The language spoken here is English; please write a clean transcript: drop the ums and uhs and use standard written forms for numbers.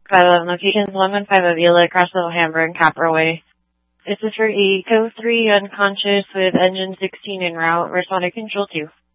locations 115 Avila, Crossville, Hamburg, Capra Way. This is for Eco 3 unconscious with engine 16 en route. Responded control 2.